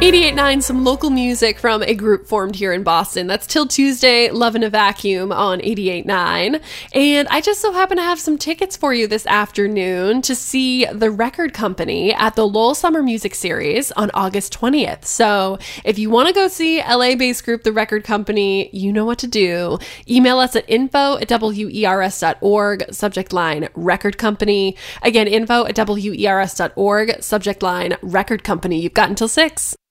88.9, some local music from a group formed here in Boston. That's Till Tuesday, Love in a Vacuum on 88.9. And I just so happen to have some tickets for you this afternoon to see The Record Company at the Lowell Summer Music Series on August 20th. So if you want to go see LA-based group The Record Company, you know what to do. Email us at info@wers.org, subject line Record Company. Again, info@wers.org, subject line Record Company. You've got until 6.